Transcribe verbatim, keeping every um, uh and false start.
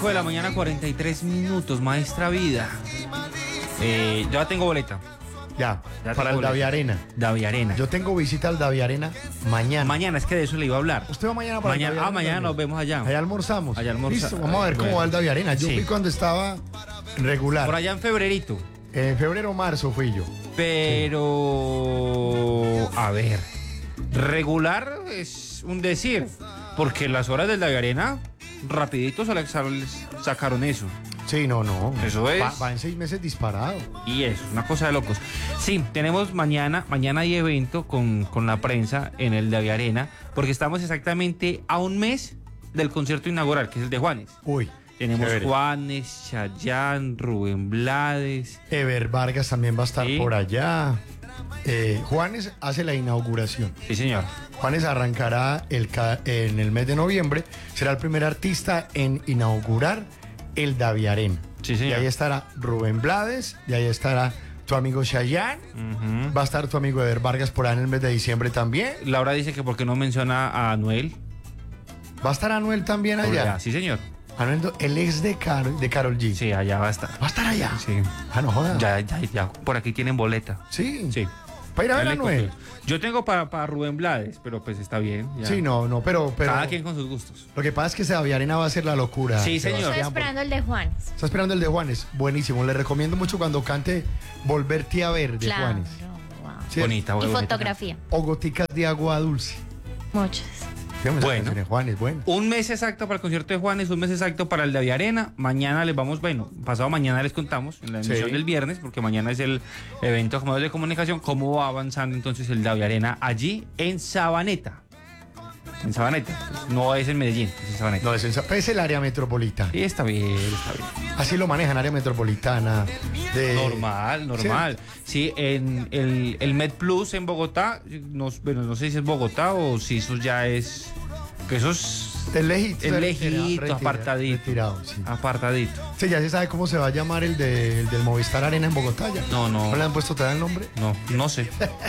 cinco de la mañana, cuarenta y tres minutos, maestra vida. Eh, yo ya tengo boleta. Ya, Ya para tengo el Davi Arena. Davi Arena. Yo tengo visita al Davi Arena mañana. Mañana, es que de eso le iba a hablar. ¿Usted va mañana para Mañana, el Davi ah, Arena mañana también? nos vemos allá. Allá almorzamos. Allá almorzamos. Listo, vamos a ver cómo Bueno. va el Davi Arena. Yo Sí. fui cuando estaba regular. Por allá en febrerito. En febrero o marzo fui yo. Pero, a ver, regular es un decir, porque las horas del Davi Arena, rapidito se le sacaron eso. Sí, no, no. Eso es. Va, va en seis meses disparado. Y eso, una cosa de locos. Sí, tenemos mañana, mañana hay evento con, con la prensa en el Davi Arena, porque estamos exactamente a un mes del concierto inaugural, que es el de Juanes. Uy. Tenemos chévere. Juanes, Chayanne, Rubén Blades. Ever Vargas también va a estar Sí. por allá. Eh, Juanes hace la inauguración. Sí, señor. Juanes arrancará el, ca- en el mes de noviembre. Será el primer artista en inaugurar el Davi Arena. Sí, señor. Y ahí estará Rubén Blades, y ahí estará tu amigo Chayanne. Ujú. Va a estar tu amigo Ever Vargas por ahí en el mes de diciembre también. Laura dice que porque no menciona a Anuel. Va a estar Anuel también Por allá. allá. Sí, señor. Anuel, el ex de, Karol- de Karol G. Sí, allá va a estar. Va a estar allá. Sí. Ah, no jodas. Ya, ya, ya. Por aquí tienen boleta. Sí. Sí. Para ir a ver Ya a le Anuel. confío. Yo tengo para, para Rubén Blades, pero pues está bien. ya. Sí, no, no, pero, pero Cada quien con sus gustos. lo que pasa es que ese Davi Arena va a ser la locura. Sí, señor. Sebastián, Estoy esperando el de Juanes. porque- Está esperando el de Juanes. Buenísimo. Le recomiendo mucho cuando cante Volverte a ver de Claro. Juanes. Wow. Sí. Bonita, Y bonita. fotografía. O Goticas de Agua Dulce. Muchas. Fíjame, esa Bueno. canción de Juanes, bueno. Un mes exacto para el concierto de Juanes, un mes exacto para el Davi Arena. Mañana les vamos, bueno, pasado mañana les contamos en la emisión Sí. del viernes, porque mañana es el evento como de comunicación, cómo va avanzando entonces el Davi Arena allí en Sabaneta. En Sabaneta. No es en Medellín, es en Sabaneta. No, es, en- es el área metropolitana. Sí, está bien, está bien. Así lo manejan, área metropolitana. De... Normal, normal. Sí, en el, el Med Plus en Bogotá, no, bueno, no sé si es Bogotá o si eso ya es. Que eso es El lejito. el retira- lejito, retira- apartadito. Retirado, sí. Apartadito. Sí, ya se sabe cómo se va a llamar el, de- el del Movistar Arena en Bogotá ya. No, no. ¿No le han puesto todavía el nombre? No, no sé.